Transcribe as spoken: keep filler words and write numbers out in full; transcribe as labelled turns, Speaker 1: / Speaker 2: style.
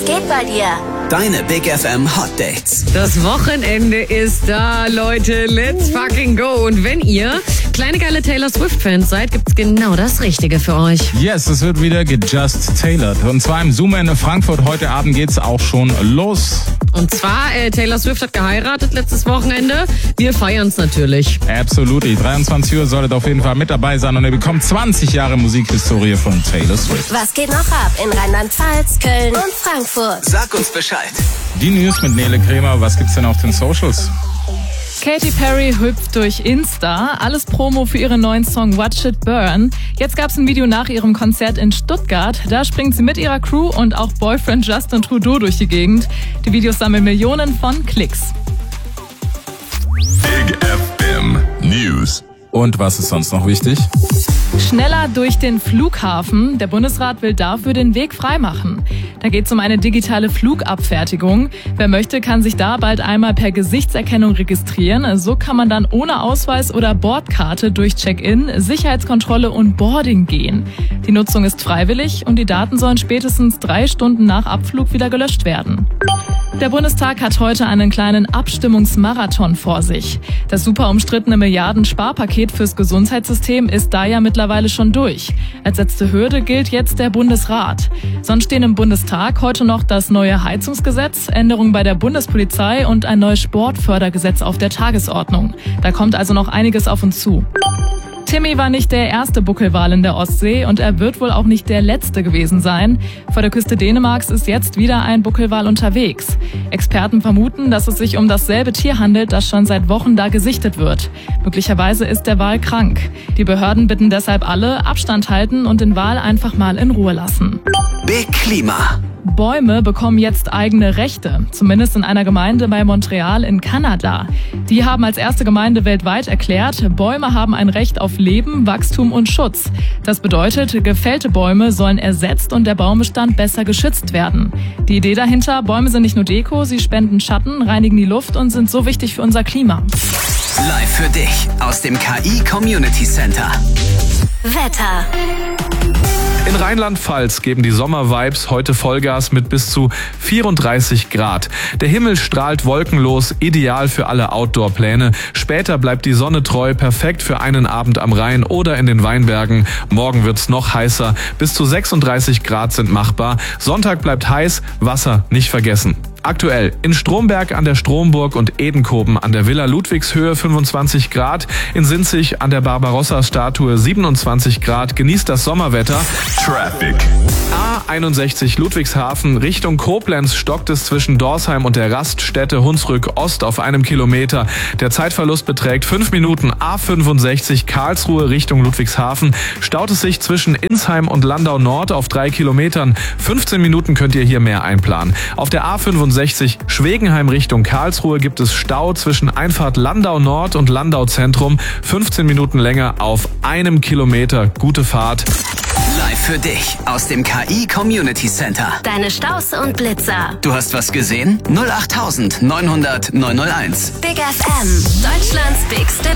Speaker 1: geht bei dir?
Speaker 2: Deine Big F M Hot Dates.
Speaker 3: Das Wochenende ist da, Leute. Let's fucking go. Und wenn ihr kleine geile Taylor Swift-Fans seid, gibt's genau das Richtige für euch.
Speaker 4: Yes, es wird wieder gejust tailored. Und zwar im Zoom in Frankfurt. Heute Abend geht's auch schon los.
Speaker 3: Und zwar, äh, Taylor Swift hat geheiratet letztes Wochenende. Wir feiern's natürlich.
Speaker 4: Absolutely. dreiundzwanzig Uhr solltet auf jeden Fall mit dabei sein und ihr bekommt zwanzig Jahre Musikhistorie von Taylor Swift.
Speaker 1: Was geht noch ab in Rheinland-Pfalz, Köln und Frankfurt?
Speaker 2: Sag uns Bescheid.
Speaker 4: Die News mit Nele Kremer. Was gibt's denn auf den Socials?
Speaker 5: Katy Perry hüpft durch Insta. Alles Promo für ihren neuen Song Watch It Burn. Jetzt gab's ein Video nach ihrem Konzert in Stuttgart. Da springt sie mit ihrer Crew und auch Boyfriend Justin Trudeau durch die Gegend. Die Videos sammeln Millionen von Klicks.
Speaker 6: Big F M News.
Speaker 4: Und was ist sonst noch wichtig?
Speaker 5: Schneller durch den Flughafen. Der Bundesrat will dafür den Weg freimachen. Da geht es um eine digitale Flugabfertigung. Wer möchte, kann sich da bald einmal per Gesichtserkennung registrieren. So kann man dann ohne Ausweis oder Bordkarte durch Check-in, Sicherheitskontrolle und Boarding gehen. Die Nutzung ist freiwillig und die Daten sollen spätestens drei Stunden nach Abflug wieder gelöscht werden. Der Bundestag hat heute einen kleinen Abstimmungsmarathon vor sich. Das super umstrittene Milliarden-Sparpaket fürs Gesundheitssystem ist da ja mittlerweile schon durch. Als letzte Hürde gilt jetzt der Bundesrat. Sonst stehen im Bundestag heute noch das neue Heizungsgesetz, Änderungen bei der Bundespolizei und ein neues Sportfördergesetz auf der Tagesordnung. Da kommt also noch einiges auf uns zu. Timmy war nicht der erste Buckelwal in der Ostsee und er wird wohl auch nicht der letzte gewesen sein. Vor der Küste Dänemarks ist jetzt wieder ein Buckelwal unterwegs. Experten vermuten, dass es sich um dasselbe Tier handelt, das schon seit Wochen da gesichtet wird. Möglicherweise ist der Wal krank. Die Behörden bitten deshalb alle, Abstand halten und den Wal einfach mal in Ruhe lassen.
Speaker 2: Big Klima.
Speaker 5: Bäume bekommen jetzt eigene Rechte, zumindest in einer Gemeinde bei Montreal in Kanada. Die haben als erste Gemeinde weltweit erklärt, Bäume haben ein Recht auf Leben, Wachstum und Schutz. Das bedeutet, gefällte Bäume sollen ersetzt und der Baumbestand besser geschützt werden. Die Idee dahinter, Bäume sind nicht nur Deko, sie spenden Schatten, reinigen die Luft und sind so wichtig für unser Klima.
Speaker 2: Live für dich aus dem K I Community Center.
Speaker 1: Wetter.
Speaker 7: In Rheinland-Pfalz geben die Sommer-Vibes heute Vollgas mit bis zu vierunddreißig Grad. Der Himmel strahlt wolkenlos, ideal für alle Outdoor-Pläne. Später bleibt die Sonne treu, perfekt für einen Abend am Rhein oder in den Weinbergen. Morgen wird's noch heißer, bis zu sechsunddreißig Grad sind machbar. Sonntag bleibt heiß, Wasser nicht vergessen. Aktuell in Stromberg an der Stromburg und Edenkoben an der Villa Ludwigshöhe fünfundzwanzig Grad, in Sinzig an der Barbarossa-Statue siebenundzwanzig Grad. Genießt das Sommerwetter.
Speaker 6: Traffic.
Speaker 7: A einundsechzig Ludwigshafen Richtung Koblenz stockt es zwischen Dorsheim und der Raststätte Hunsrück Ost auf einem Kilometer. Der Zeitverlust beträgt fünf Minuten. A fünfundsechzig Karlsruhe Richtung Ludwigshafen staut es sich zwischen Insheim und Landau Nord auf drei Kilometern. fünfzehn Minuten könnt ihr hier mehr einplanen. Auf der A fünfundsechzig Schwegenheim Richtung Karlsruhe gibt es Stau zwischen Einfahrt Landau Nord und Landau Zentrum. fünfzehn Minuten länger auf einem Kilometer. Gute Fahrt.
Speaker 2: Live für dich aus dem K I Community Center.
Speaker 1: Deine Staus und Blitzer.
Speaker 2: Du hast was gesehen? null acht neunhundert neunhundert neunhunderteins.
Speaker 1: Big F M. Deutschlands bigste